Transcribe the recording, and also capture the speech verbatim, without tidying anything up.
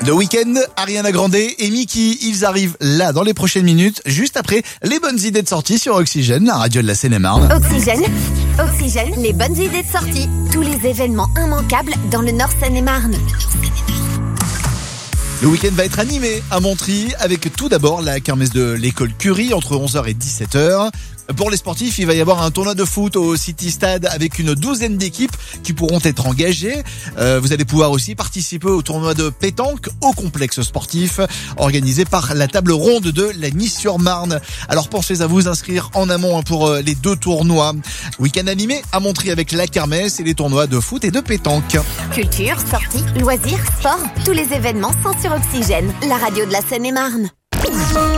The Weeknd, Ariana Grande et Mickey, ils arrivent là dans les prochaines minutes, juste après les bonnes idées de sortie sur Oxygène, la radio de la Seine-et-Marne. Oxygène, Oxygène, les bonnes idées de sortie. Tous les événements immanquables dans le Nord Seine-et-Marne. Le week-end va être animé à Montry avec tout d'abord la kermesse de l'école Curie entre onze heures et dix-sept heures. Pour les sportifs, il va y avoir un tournoi de foot au City Stade avec une douzaine d'équipes qui pourront être engagées. Euh, vous allez pouvoir aussi participer au tournoi de pétanque au complexe sportif organisé par la table ronde de la Nice-sur-Marne. Alors pensez à vous inscrire en amont pour les deux tournois. Week-end animé à Montry avec la kermesse et les tournois de foot et de pétanque. Culture, sorties, loisirs, sport, tous les événements sont sur Oxygène, la radio de la Seine-et-Marne.